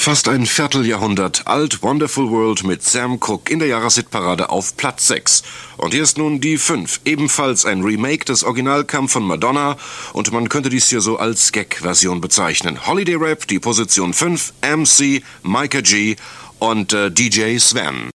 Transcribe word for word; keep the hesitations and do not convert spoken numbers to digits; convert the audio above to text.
Fast ein Vierteljahrhundert alt, Wonderful World mit Sam Cooke in der Jahreshitparade auf Platz sechs. Und hier ist nun die fünf, ebenfalls ein Remake des Originalcome von Madonna und man könnte dies hier so als Gag-Version bezeichnen. Holiday Rap, die Position fünf, M C, Micah G und äh, D J Sven.